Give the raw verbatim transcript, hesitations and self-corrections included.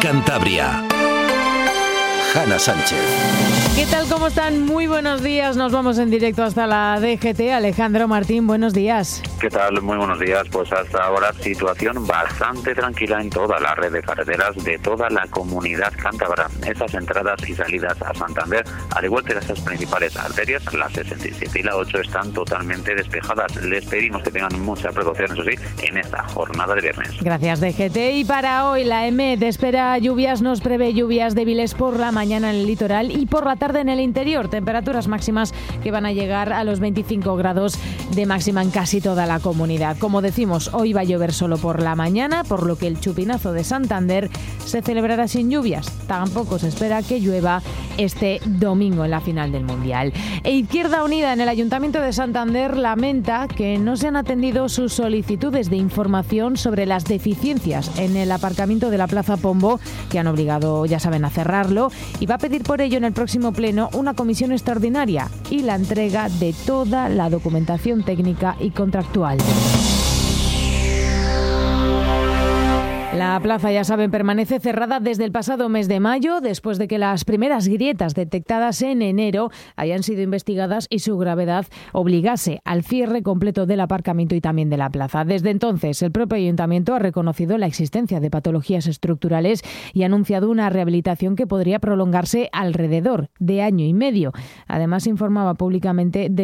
Cantabria. Hanna Sánchez. ¿Qué tal? ¿Cómo están? Muy buenos días. Nos vamos en directo hasta la D G T. Alejandro Martín, buenos días. ¿Qué tal? Muy buenos días. Pues hasta ahora situación bastante tranquila en toda la red de carreteras de toda la comunidad cántabra. Esas entradas y salidas a Santander, al igual que esas principales arterias, la sesenta y siete y la ocho, están totalmente despejadas. Les pedimos que tengan mucha precaución, eso sí, en esta jornada de viernes. Gracias, D G T. Y para hoy la E M E D espera lluvias, nos prevé lluvias débiles por la mañana en el litoral y por la tarde en el interior. Temperaturas máximas que van a llegar a los veinticinco grados de máxima en casi toda la comunidad. Como decimos, hoy va a llover solo por la mañana, por lo que el chupinazo de Santander se celebrará sin lluvias. Tampoco se espera que llueva este domingo en la final del Mundial. E Izquierda Unida en el Ayuntamiento de Santander lamenta que no se han atendido sus solicitudes de información sobre las deficiencias en el aparcamiento de la Plaza Pombo, que han obligado, ya saben, a cerrarlo, y va a pedir por ello en el próximo pleno una comisión extraordinaria y la entrega de toda la documentación técnica y contractual. La plaza, ya saben, permanece cerrada desde el pasado mes de mayo, después de que las primeras grietas detectadas en enero hayan sido investigadas y su gravedad obligase al cierre completo del aparcamiento y también de la plaza. Desde entonces, el propio ayuntamiento ha reconocido la existencia de patologías estructurales y ha anunciado una rehabilitación que podría prolongarse alrededor de año y medio. Además, informaba públicamente de